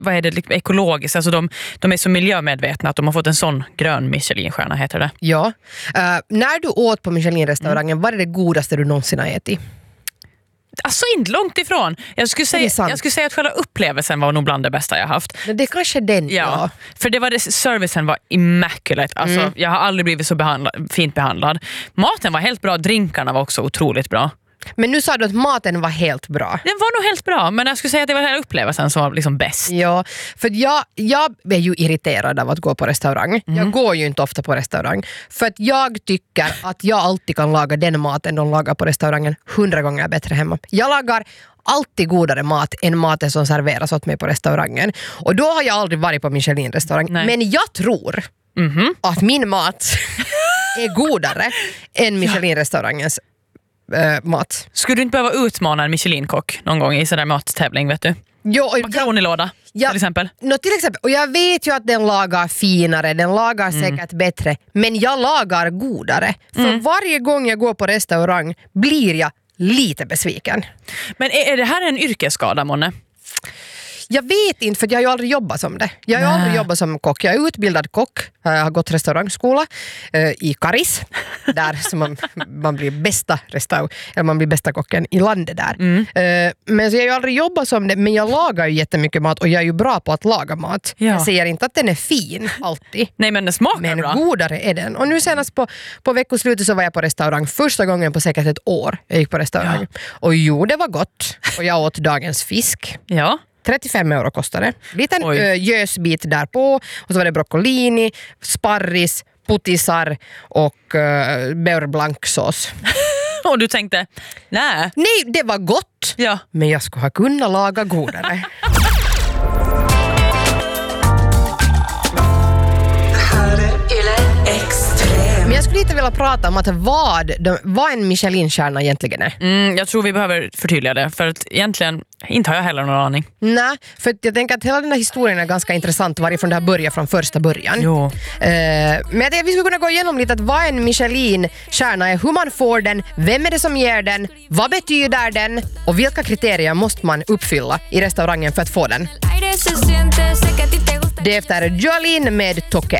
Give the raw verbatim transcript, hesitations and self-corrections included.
vad är det, ekologiskt. Alltså de, de är så miljömedvetna att de har fått en sån grön Michelinstjärna, heter det. Ja. Uh, när du åt på Michelin-restaurangen, mm. vad är det godaste du någonsin har ätit? Alltså inte långt ifrån. Jag skulle, säga, jag skulle säga att själva upplevelsen var nog bland det bästa jag haft. Men det är kanske den, ja. ja. För det var det, servicen var immaculate. Alltså, mm. Jag har aldrig blivit så behandlad, fint behandlad. Maten var helt bra, drinkarna var också otroligt bra. Men nu sa du att maten var helt bra. Den var nog helt bra, men jag skulle säga att det var hela upplevelsen som var liksom bäst. Ja, för jag, jag är ju irriterad av att gå på restaurang. Mm. Jag går ju inte ofta på restaurang. För att jag tycker att jag alltid kan laga den maten de lagar på restaurangen hundra gånger bättre hemma. Jag lagar alltid godare mat än maten som serveras åt mig på restaurangen. Och då har jag aldrig varit på Michelin-restaurang. Nej. Men jag tror mm-hmm. att min mat är godare än Michelin-restaurangens Uh, mat. Skulle du inte behöva utmana en Michelin-kock någon gång i sådär mattävling, vet du? Jo, makaronilåda ja, till exempel. No, till exempel. Och jag vet ju att den lagar finare, den lagar mm. säkert bättre, men jag lagar godare. För mm. varje gång jag går på restaurang blir jag lite besviken. Men är, är det här en yrkesskada, Monne? Jag vet inte, för jag har ju aldrig jobbat som det. Jag har ju aldrig jobbat som kock. Jag är utbildad kock. Jag har gått restaurangskola eh, i Karis. Där som man, man blir bästa restaurang, eller man blir bästa kocken i landet där. Mm. Eh, men så jag har ju aldrig jobbat som det. Men jag lagar ju jättemycket mat och jag är ju bra på att laga mat. Ja. Jag säger inte att den är fin alltid. Nej, men den smakar men bra. Men godare är den. Och nu senast på, på veckoslutet så var jag på restaurang. Första gången på säkert ett år jag gick på restaurang. Ja. Och jo, det var gott. Och jag åt dagens fisk. Ja. trettiofem euro kostade. Liten ö, gösbit där på. Och så var det broccolini, sparris, putisar och ö, beurre blanc-sås. Och du tänkte, nej. Nej, det var gott. Ja. Men jag skulle ha kunnat laga godare. Men jag skulle lite vilja prata om att vad, de, vad en Michelin-stjärna egentligen är. Mm, jag tror vi behöver förtydliga det. För att egentligen inte har jag heller någon aning. Nej, för jag tänker att hela den här historien är ganska intressant. Varifrån det här börjar från första början. Jo. Uh, men jag tänkte vi skulle kunna gå igenom lite att vad en Michelin-stjärna är. Hur man får den, vem är det som ger den, vad betyder den och vilka kriterier måste man uppfylla i restaurangen för att få den. Det är efter Jolene med Toque.